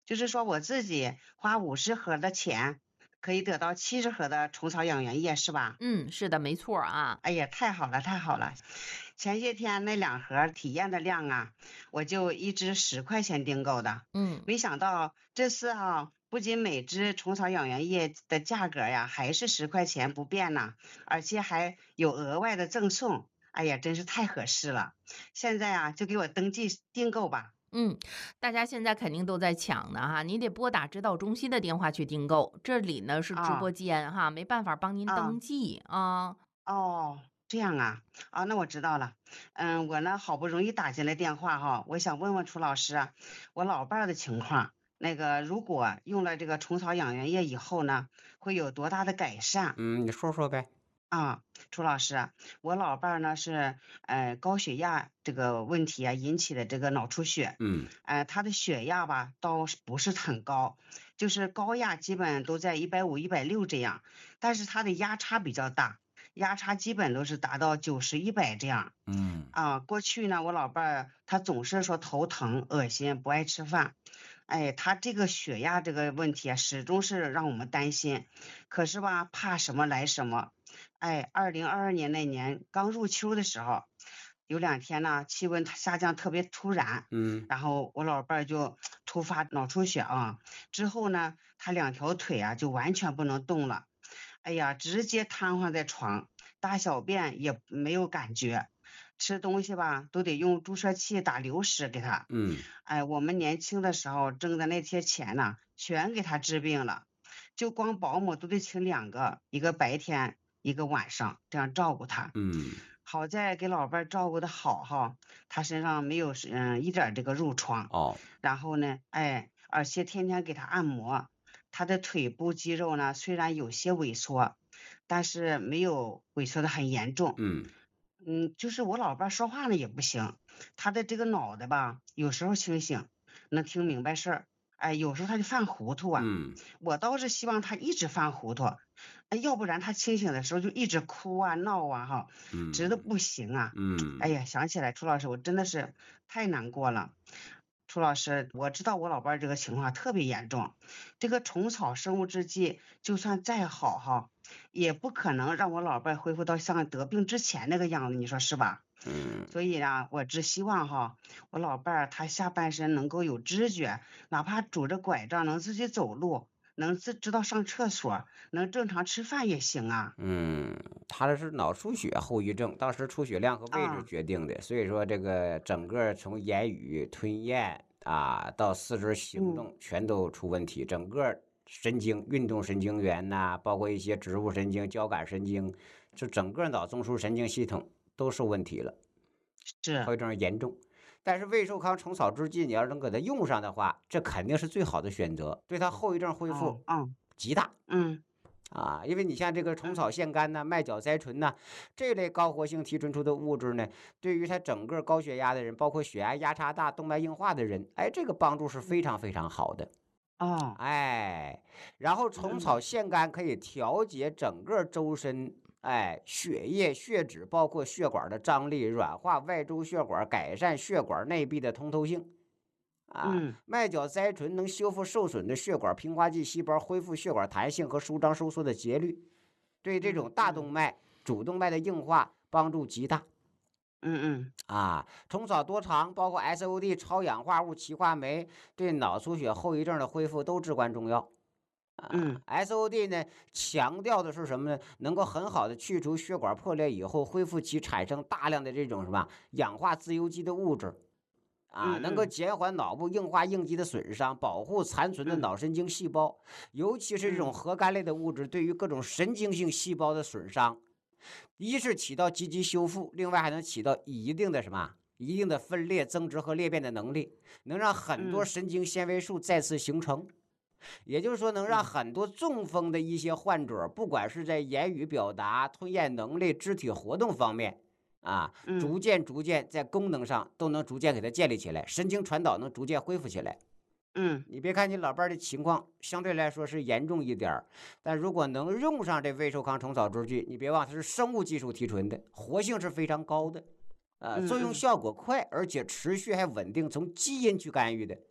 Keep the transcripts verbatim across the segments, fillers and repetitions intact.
就是说我自己花五十盒的钱，可以得到七十盒的虫草养元液，是吧？ 嗯，是的，没错啊。 哎呀，太好了，太好了！前些天那两盒体验的量啊，我就一支十块钱订购的， 嗯。 没想到这次啊，不仅每支虫草养元液的价格呀还是十块钱不变呢，而且还有额外的赠送。哎呀，真是太合适了！现在啊，就给我登记订购吧。 嗯，大家现在肯定都在抢呢哈，你得拨打指导中心的电话去订购，这里呢是直播啊间哈，没办法帮您啊登记啊。 哦，这样啊，啊，那我知道了。嗯，我呢好不容易打进来电话哈，我想问问楚老师啊，我老伴儿的情况，那个如果用了这个虫草养元液以后呢，会有多大的改善嗯，你说说呗。 啊？楚老师啊，我老伴儿呢是呃高血压这个问题啊引起的这个脑出血， 嗯呃，他的血压吧倒是不是很高，就是高压基本都在一百五、一百六这样，但是他的压差比较大。压差基本都是达到九十、一百这样。 嗯啊，过去呢，我老伴儿他总是说头疼、恶心、不爱吃饭。哎，他这个血压这个问题啊，始终是让我们担心。可是吧，怕什么来什么。哎，二零二二年那年刚入秋的时候，有两天呢，气温下降特别突然， 嗯然后我老伴儿就突发脑出血啊。之后呢，他两条腿啊就完全不能动了。哎呀，直接瘫痪在床，大小便也没有感觉，吃东西吧都得用注射器打流食给他。 嗯哎，我们年轻的时候挣的那些钱呢，全给他治病了，就光保姆都得请两个，一个白天，一个晚上，这样照顾他。 嗯好在给老伴儿照顾的好哈，他身上没有是嗯一点儿这个褥疮， 哦然后呢，哎，而且天天给他按摩，他的腿部肌肉呢虽然有些萎缩，但是没有萎缩的很严重。 嗯嗯，就是我老伴儿说话呢也不行，他的这个脑袋吧，有时候清醒，能听明白事儿，哎，有时候他就犯糊涂啊。 嗯我倒是希望他一直犯糊涂，哎，要不然他清醒的时候就一直哭啊闹啊哈，直的嗯不行啊。哎嗯呀，想起来楚老师，我真的是太难过了。楚老师，我知道我老伴儿这个情况特别严重，这个虫草生物制剂就算再好哈，也不可能让我老伴儿恢复到像得病之前那个样子，你说是吧？ 嗯所以呢，我只希望哈，我老伴儿他下半身能够有知觉，哪怕拄着拐杖能自己走路，能自知道上厕所，能正常吃饭也行啊。 嗯，他这是脑出血后遗症，当时出血量和位置啊， 决定的，所以说这个整个从言语、吞咽啊到四肢行嗯动全都出问题，整个神经、运动神经元呐、包括一些植物神经、交感神经，就整个脑中枢神经系统都受问题了。 是， 后遗症严重。但是胃寿康虫草制剂，你要能给它用上的话，这肯定是最好的选择，对它后遗症恢复哦，嗯极大嗯啊。因为你像这个虫草嗯腺苷呐、麦角甾醇呐这类高活性提纯出的物质呢，对于他整个高血压的人，包括血压压差大、动脉硬化的人，哎，这个帮助是非常非常好的。 哦， 哎，然后虫草嗯腺苷可以调节整个周身，哎，血液、血脂，包括血管的张力，软化外周血管，改善血管内壁的通透性。啊， 嗯麦角甾醇能修复受损的血管平滑肌细胞，恢复血管弹性和舒张收缩的节律，对这种大动嗯嗯脉、主动脉的硬化帮助极大。 嗯嗯啊，虫草多糖，包括 S O D 超氧化物歧化酶，对脑出血后遗症的恢复都至关重要。啊嗯 ，S O D 呢，强调的是什么呢？能够很好的去除血管破裂以后，恢复其产生大量的这种什么氧化自由基的物质。啊，能够嗯减缓脑部硬化应激的损伤，保护残存的嗯脑神经细胞，尤其是这种嗯核苷类的物质对于各种神经性细胞的损伤，一是起到积极修复，另外还能起到一定的什么？一定的分裂、增殖和裂变的能力，能让很多嗯神经纤维素再次形成。也就是说，能让嗯很多中风的一些患者，不管是在言语表达、吞咽能力、肢体活动方面，啊， 嗯逐渐逐渐在功能上都能逐渐给它建立起来，神经传导能逐渐恢复起来。 嗯你别看你老伴的情况相对来说是严重一点但如果能用上这胃寿康虫草制剂，你别忘它是生物技术提纯的，活性是非常高的，呃，作用嗯效果快，而且持续还稳定，从基因去干预的。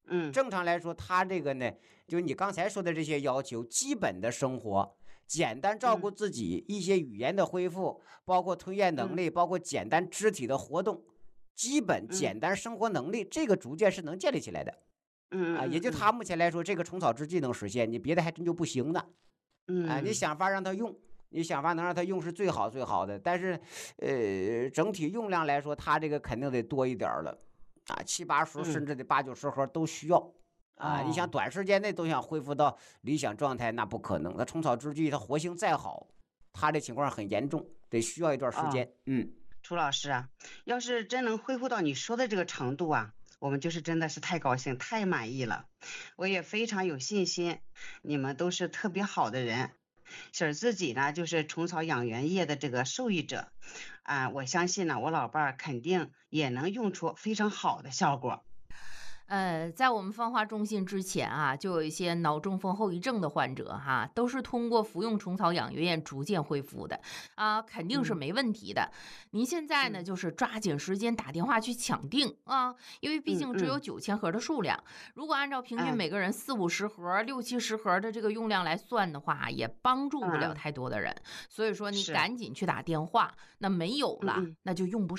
嗯正常来说，他这个呢，就你刚才说的这些要求，基本的生活，简单照顾嗯自己，一些语言的恢复，包括吞咽能嗯力，包括简单肢体的活动，基本嗯简单生活能力，这个逐渐是能建立起来的啊。也嗯嗯就他目前来说，这个虫草之计能实现，你别的还真就不行呢。啊，你嗯想法让他用，你想法能让他用是最好最好的，但是，呃，整体用量来说，他这个肯定得多一点儿了，啊，七八十嗯， 甚至得八九十盒都需要。啊，你想哦短时间内都想恢复到理想状态，那不可能。那虫草之计，它活性再好，它这情况很严重，得需要一段时哦， 间。嗯， 楚老师啊，要是真能恢复到你说的这个程度啊，我们就是真的是太高兴、太满意了。我也非常有信心，你们都是特别好的人。婶儿自己呢，就是虫草养元液的这个受益者，啊，我相信呢，我老伴儿肯定也能用出非常好的效果。 呃，在我们芳华中心之前啊，就有一些脑中风后遗症的患者哈，都是通过服用虫草养元液逐渐恢复的啊，肯定是嗯没问题的。您现在呢， 嗯就是抓紧时间打电话去抢订啊，因为毕嗯竟只有嗯九千盒的数量，如果按照平均嗯每个人四五十盒、六七十盒的这个用量来算的话，也帮助不了嗯， 太多的人。所以说，你是， 赶紧去打电话，那没有了， 嗯嗯。 那就用不